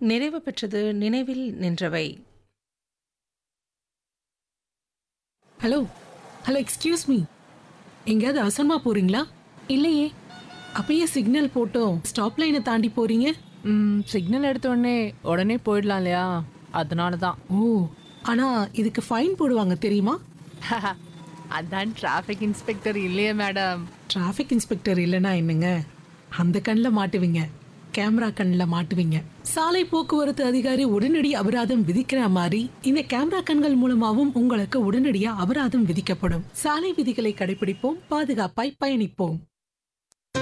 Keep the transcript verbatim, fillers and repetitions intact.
நிறைவு பெற்றது நினைவில் நின்றவை. ஹலோ ஹலோ எக்ஸ்கியூஸ் மீ, எங்கேயாவது அவசரமா போறீங்களா? இல்லையே. அப்பயே சிக்னல் போட்டோம் ஸ்டாப் லைனை தாண்டி போறீங்க. ம் சிக்னல் எடுத்த உடனே உடனே போயிடலாம் இல்லையா, அதனால தான். ஓ, ஆனா இதுக்கு ஃபைன் போடுவாங்க தெரியுமா? அதான் டிராஃபிக் இன்ஸ்பெக்டர் இல்லையே மேடம். டிராஃபிக் இன்ஸ்பெக்டர் இல்லைன்னா என்னங்க, அந்த கண்ணில் மாட்டுவீங்க, கேமரா கண்ணில் மாட்டுவீங்க. சாலை போக்குவரத்து அதிகாரி உடனடி அபராதம் விதிக்கிற மாதிரி இந்த கேமரா கண்கள் மூலமாவும் உங்களுக்கு உடனடியா அபராதம் விதிக்கப்படும். சாலை விதிகளை கடைபிடிப்போம், பாதுகாப்பாய் பயணிப்போம்.